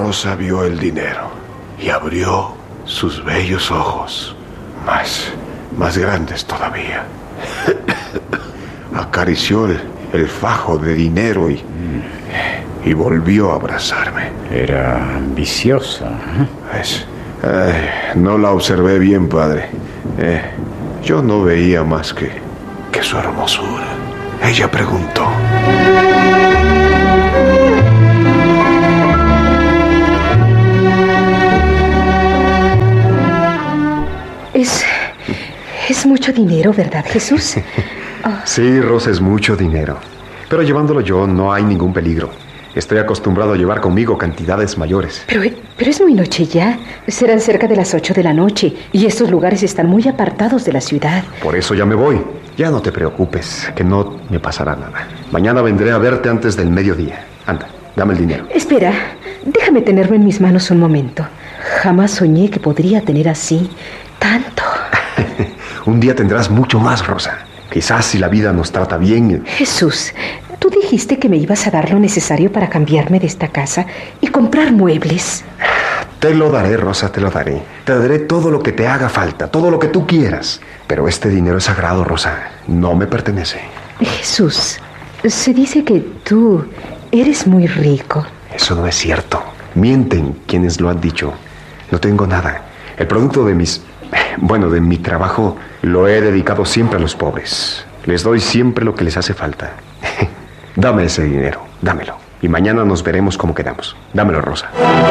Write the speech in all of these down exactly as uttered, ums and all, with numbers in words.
Rosa vio el dinero y abrió sus bellos ojos, más, más grandes todavía. Acarició el, el fajo de dinero y, y volvió a abrazarme. Era ambiciosa, ¿eh? Es, eh, no la observé bien, padre. Eh, yo no veía más que, que su hermosura. Ella preguntó: Es... es mucho dinero, ¿verdad, Jesús? Oh. Sí, Rosa, es mucho dinero. Pero llevándolo yo no hay ningún peligro. Estoy acostumbrado a llevar conmigo cantidades mayores. Pero, pero es muy noche ya. Serán cerca de las ocho de la noche. Y estos lugares están muy apartados de la ciudad. Por eso ya me voy. Ya no te preocupes, que no me pasará nada. Mañana vendré a verte antes del mediodía. Anda, dame el dinero. Espera, déjame tenerlo en mis manos un momento. Jamás soñé que podría tener así tanto. Un día tendrás mucho más, Rosa. Quizás si la vida nos trata bien. Jesús, tú dijiste que me ibas a dar lo necesario para cambiarme de esta casa y comprar muebles. Te lo daré, Rosa, te lo daré. Te daré todo lo que te haga falta, todo lo que tú quieras. Pero este dinero es sagrado, Rosa. No me pertenece. Jesús, se dice que tú eres muy rico. Eso no es cierto. Mienten quienes lo han dicho. No tengo nada. El producto de mis... Bueno, de mi trabajo lo he dedicado siempre a los pobres. Les doy siempre lo que les hace falta. Dame ese dinero, dámelo. Y mañana nos veremos cómo quedamos. Dámelo, Rosa.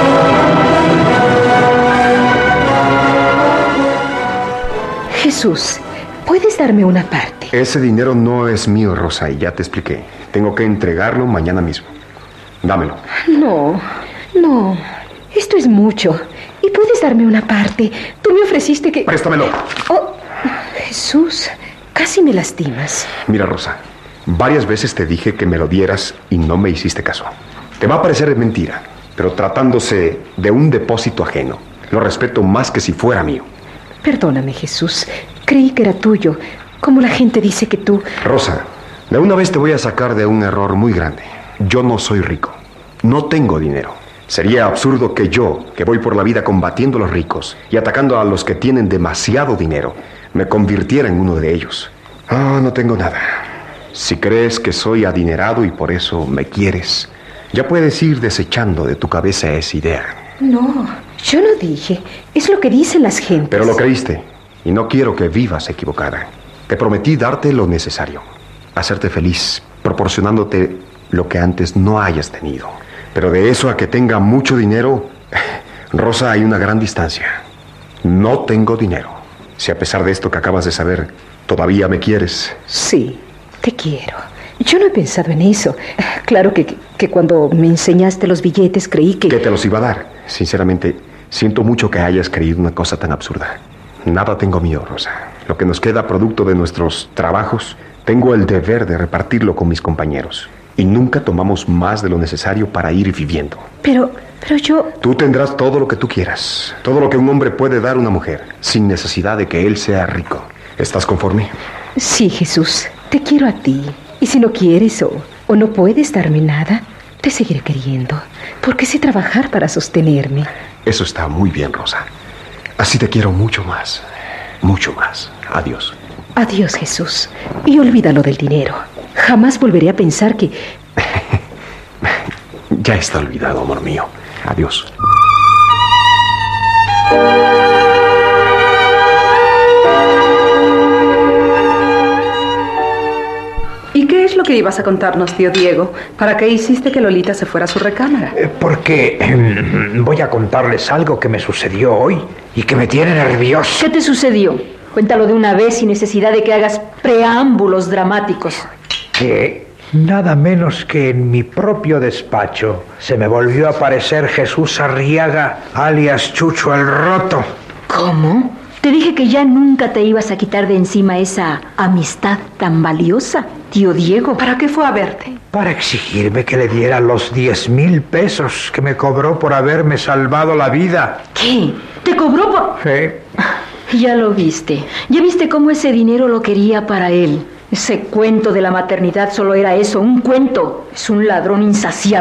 Jesús, ¿puedes darme una parte? Ese dinero no es mío, Rosa, y ya te expliqué. Tengo que entregarlo mañana mismo. Dámelo. No, no. Esto es mucho. ¿Y puedes darme una parte? Tú me ofreciste que... Préstamelo. Oh, Jesús, casi me lastimas. Mira, Rosa, varias veces te dije que me lo dieras y no me hiciste caso. Te va a parecer mentira, pero tratándose de un depósito ajeno, lo respeto más que si fuera mío. Perdóname, Jesús. Creí que era tuyo, como la gente dice que tú... Rosa, de una vez te voy a sacar de un error muy grande. Yo no soy rico. No tengo dinero. Sería absurdo que yo, que voy por la vida combatiendo a los ricos y atacando a los que tienen demasiado dinero, me convirtiera en uno de ellos. Ah, no tengo nada. Si crees que soy adinerado y por eso me quieres, ya puedes ir desechando de tu cabeza esa idea. No, yo no dije. Es lo que dicen las gentes. Pero lo creíste, y no quiero que vivas equivocada. Te prometí darte lo necesario, hacerte feliz, proporcionándote lo que antes no hayas tenido. Pero de eso a que tenga mucho dinero, Rosa, hay una gran distancia. No tengo dinero. Si a pesar de esto que acabas de saber, todavía me quieres. Sí, te quiero. Yo no he pensado en eso. Claro que, que cuando me enseñaste los billetes creí que... Que te los iba a dar. Sinceramente, siento mucho que hayas creído una cosa tan absurda. Nada tengo mío, Rosa. Lo que nos queda producto de nuestros trabajos, tengo el deber de repartirlo con mis compañeros. Y nunca tomamos más de lo necesario para ir viviendo. Pero, pero yo... Tú tendrás todo lo que tú quieras. Todo lo que un hombre puede dar a una mujer, sin necesidad de que él sea rico. ¿Estás conforme? Sí, Jesús. Te quiero a ti. Y si no quieres o, o no puedes darme nada, te seguiré queriendo. Porque sé trabajar para sostenerme. Eso está muy bien, Rosa. Así te quiero mucho más. Mucho más. Adiós. Adiós, Jesús. Y olvídalo del dinero. Jamás volveré a pensar que... Ya está olvidado, amor mío. Adiós. ¿Y qué es lo que ibas a contarnos, tío Diego? ¿Para qué hiciste que Lolita se fuera a su recámara? Eh, porque eh, voy a contarles algo que me sucedió hoy y que me tiene nervioso. ¿Qué te sucedió? Cuéntalo de una vez sin necesidad de que hagas preámbulos dramáticos. Que nada menos que en mi propio despacho se me volvió a aparecer Jesús Arriaga, alias Chucho el Roto. ¿Cómo? Te dije que ya nunca te ibas a quitar de encima esa amistad tan valiosa, tío Diego. ¿Para qué fue a verte? Para exigirme que le diera los diez mil pesos que me cobró por haberme salvado la vida. ¿Qué? ¿Te cobró por...? Sí. Ya lo viste. Ya viste cómo ese dinero lo quería para él. Ese cuento de la maternidad solo era eso, un cuento. Es un ladrón insaciable.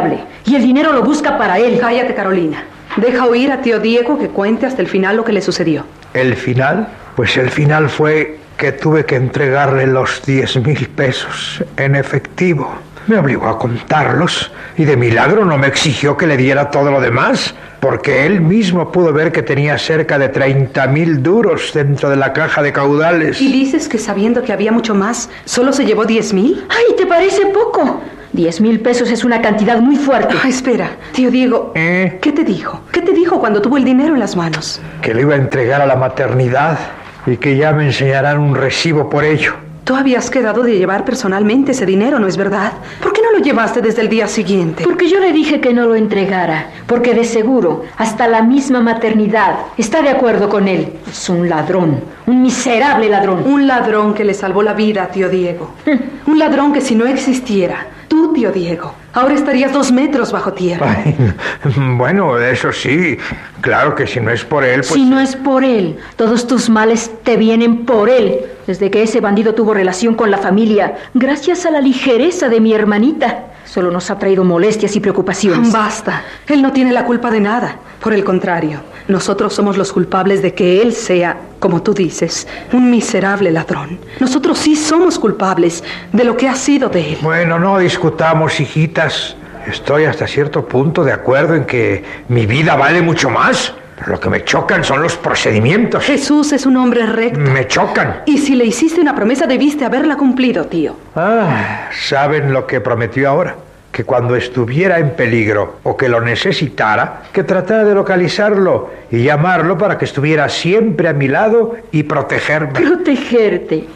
y el dinero lo busca para él. Cállate, Carolina. Deja oír a tío Diego que cuente hasta el final lo que le sucedió. ¿El final? Pues el final fue que tuve que entregarle los diez mil pesos en efectivo. Me obligó a contarlos y de milagro no me exigió que le diera todo lo demás, porque él mismo pudo ver que tenía cerca de treinta mil duros dentro de la caja de caudales. ¿Y dices que sabiendo que había mucho más, solo se llevó diez mil? ¡Ay, te parece poco! Diez mil pesos es una cantidad muy fuerte. Ah, espera, tío Diego, ¿Eh? ¿qué te dijo? ¿Qué te dijo cuando tuvo el dinero en las manos? Que lo iba a entregar a la maternidad y que ya me enseñarán un recibo por ello. Tú habías quedado de llevar personalmente ese dinero, ¿no es verdad? ¿Por qué no lo llevaste desde el día siguiente? Porque yo le dije que no lo entregara, porque de seguro hasta la misma maternidad está de acuerdo con él. Es un ladrón, un miserable ladrón. Un ladrón que le salvó la vida a tío Diego. Un ladrón que si no existiera, tú, tío Diego, ahora estarías dos metros bajo tierra. Ay, bueno, eso sí, claro que si no es por él, pues... Si no es por él, todos tus males te vienen por él. Desde que ese bandido tuvo relación con la familia, gracias a la ligereza de mi hermanita, solo nos ha traído molestias y preocupaciones. Basta, él no tiene la culpa de nada. Por el contrario, nosotros somos los culpables de que él sea, como tú dices, un miserable ladrón. Nosotros sí somos culpables de lo que ha sido de él. Bueno, no discutamos, hijitas. Estoy hasta cierto punto de acuerdo en que mi vida vale mucho más. Lo que me chocan son los procedimientos. Jesús es un hombre recto. Me chocan. Y si le hiciste una promesa, debiste haberla cumplido, tío. Ah, ¿saben lo que prometió ahora? Que cuando estuviera en peligro o que lo necesitara, que tratara de localizarlo y llamarlo para que estuviera siempre a mi lado y protegerme. Protegerte.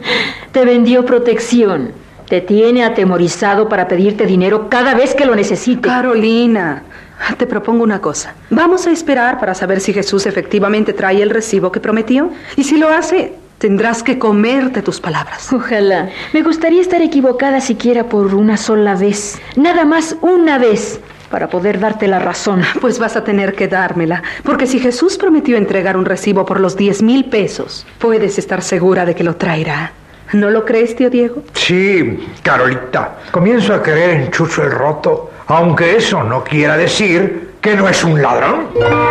Te vendió protección. Te tiene atemorizado para pedirte dinero cada vez que lo necesite. Carolina, te propongo una cosa. Vamos a esperar para saber si Jesús efectivamente trae el recibo que prometió. Y si lo hace, tendrás que comerte tus palabras. Ojalá. Me gustaría estar equivocada siquiera por una sola vez. Nada más una vez, para poder darte la razón. Pues vas a tener que dármela. Porque si Jesús prometió entregar un recibo por los diez mil pesos, puedes estar segura de que lo traerá. ¿No lo crees, tío Diego? Sí, Carolita. Comienzo a creer en Chucho el Roto, aunque eso no quiera decir que no es un ladrón.